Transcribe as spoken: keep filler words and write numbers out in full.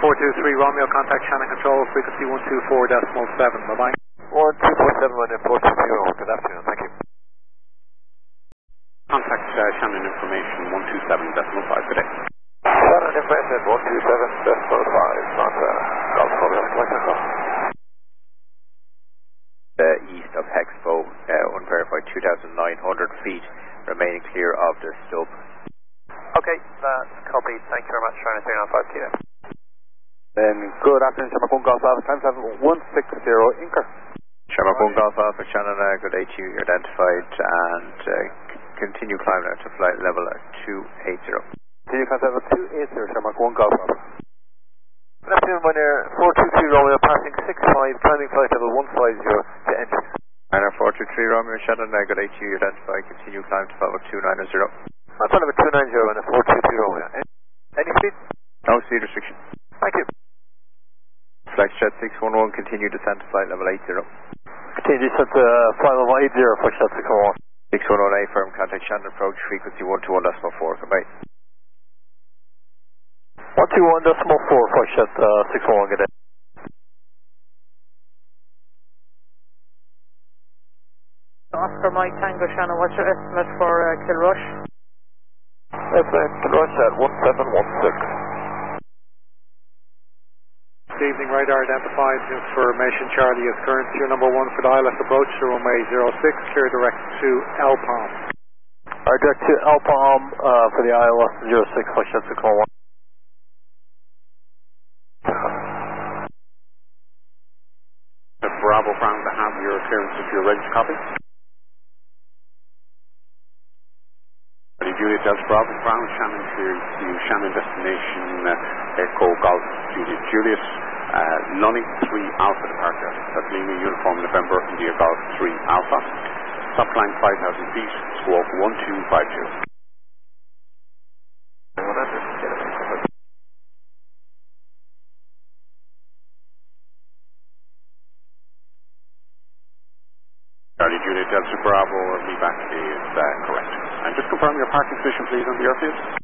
four two three Romeo, contact Shannon Control, frequency one two four decimal seven, bye-bye. one two four seven, Ryanair four two three Romeo, good afternoon, thank you. Contact uh, Shannon Information one two seven decimal five, good day. Shannon Information one two seven decimal five, not uh, Golf Romeo, collect that call. Uh, east of Hexpo, uh, unverified two thousand nine hundred feet, remaining clear of the stub. Okay, that's copied, thank you very much, Ryanair three nine five Kilo. Then good afternoon, Shamrock one Golf Alpha, time seven one six zero, Inker. Shamrock one Golf Alpha, Shannon, uh, good day to you, identified, and uh, c- continue climbing out to flight level at two eighty. Continue climb level two eighty, Shamrock one Golf Alpha. Good afternoon, Ryanair four two three Romeo, passing six five, climbing flight level one five zero to entry. Ryanair four two three Romeo, Shannon, uh, good day to you, identified, continue climb to level two ninety. That's level two ninety, Ryanair four two three Romeo. Any, any speed? No speed restriction. Thank you. Flexjet six one one, continue descent to flight level eighty. Continue descent to uh, flight level eighty, Flexjet six one one. six one one A firm, contact Shannon approach, frequency one two one decimal four, goodbye. one two one decimal four, Flexjet uh, six one one, good day. Oscar Mike Tango Shannon, what's your estimate for uh, Kilrush? That's uh, Kilrush at one seven one six. Good evening, radar identified, information Charlie is current, your number one for the I L S approach to runway zero six, clear direct to L Palm. Alright, direct to L Palm uh, for the I L S zero six, Flexjet six one one. The Bravo Brown to have your clearance if you're ready to copy. Juliet Delta Bravo Brown, Shannon clears you, Shannon destination, uh, Echo Golf Juliet Juliet, uh, Lunny three Alpha departure, that's Lima Uniform November, India Golf three Alpha, top line five thousand feet, squawk one two five zero. Charlie Juliet Delta Bravo, feedback is uh, correct. And just confirm your parking position please on the airfield.